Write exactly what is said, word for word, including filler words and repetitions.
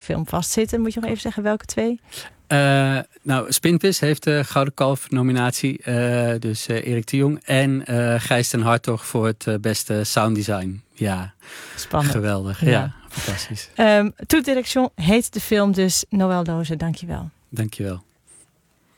film vastzitten. Moet je nog even zeggen welke twee? Uh, nou, Spinvis heeft de Gouden Kalf nominatie. Uh, dus uh, Erik de Jong. En uh, Gijs ten Hartog voor het uh, beste sounddesign. Ja, spannend. Geweldig. Ja, ja fantastisch. Um, Toute Direction heet de film dus. Noël Loze, dankjewel. Dankjewel.